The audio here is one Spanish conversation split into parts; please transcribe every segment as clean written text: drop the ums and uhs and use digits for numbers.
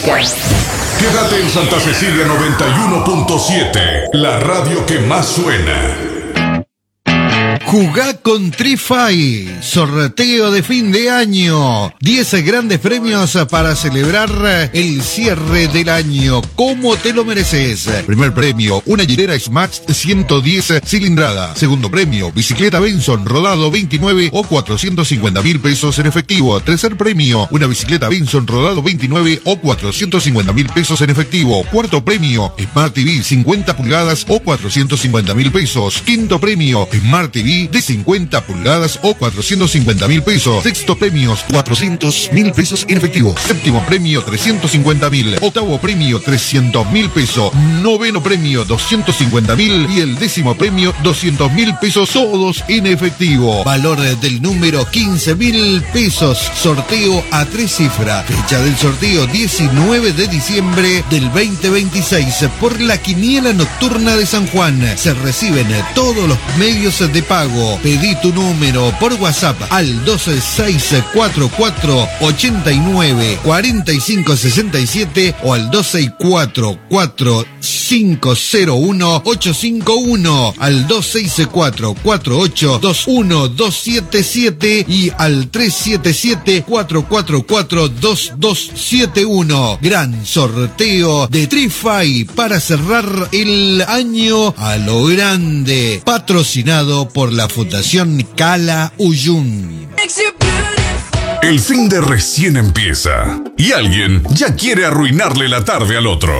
Quédate en Santa Cecilia 91.7, la radio que más suena. Jugá con Trify, sorteo de fin de año, 10 grandes premios para celebrar el cierre del año, como te lo mereces. Primer premio, una Gilera Smax 110 cilindrada. Segundo premio, bicicleta Benson rodado 29 o 450.000 pesos en efectivo. Tercer premio, una bicicleta Benson rodado 29 o 450.000 pesos en efectivo. Cuarto premio, Smart TV 50 pulgadas o 450.000 pesos. Quinto premio, Smart TV de 50 pulgadas o 450.000 pesos. Sexto premio, 400.000 pesos en efectivo. Séptimo premio, 350.000. Octavo premio, 300.000 pesos. Noveno premio, 250.000. Y el décimo premio, 200.000 pesos, todos en efectivo. Valor del número, 15.000 pesos. Sorteo a 3 cifras. Fecha del sorteo, 19 de diciembre del 2026. Por la quiniela nocturna de San Juan. Se reciben todos los medios de pago. Pedí tu número por WhatsApp al 12644894567 o al 2644501-851, al 2644821-277 y al 377-444-2271. Gran sorteo de Trify para cerrar el año a lo grande. Patrocinado por la Fundación Cala Uyun. El fin de recién empieza y alguien ya quiere arruinarle la tarde al otro.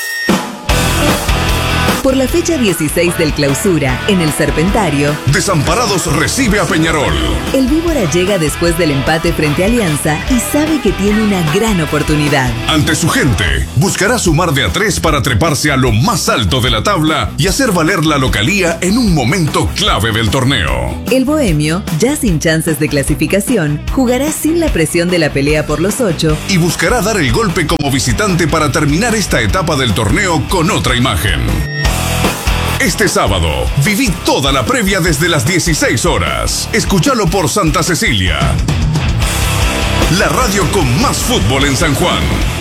Por la fecha 16 del Clausura, en el Serpentario, Desamparados recibe a Peñarol. el Víbora llega después del empate frente a Alianza y sabe que tiene una gran oportunidad. Ante su gente, buscará sumar de a 3 para treparse a lo más alto de la tabla y hacer valer la localía en un momento clave del torneo. El Bohemio, ya sin chances de clasificación, jugará sin la presión de la pelea por los 8 Y buscará dar el golpe como visitante para terminar esta etapa del torneo con otra imagen. Este sábado, viví toda la previa desde las 16 horas. Escúchalo por Santa Cecilia, la radio con más fútbol en San Juan.